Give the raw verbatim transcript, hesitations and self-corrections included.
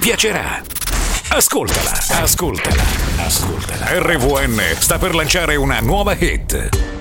piacerà. Ascoltala, ascoltala, ascoltala. R V N sta per lanciare una nuova hit.